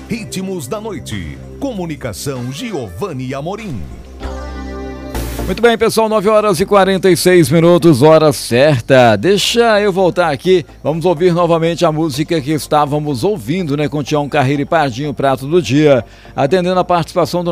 Ritmos da Noite. Comunicação Giovanni Amorim. Muito bem, pessoal, 9h46, hora certa. Deixa eu voltar aqui, vamos ouvir novamente a música que estávamos ouvindo, né, com Tião Carreiro e Pardinho, Prato do Dia, atendendo a participação do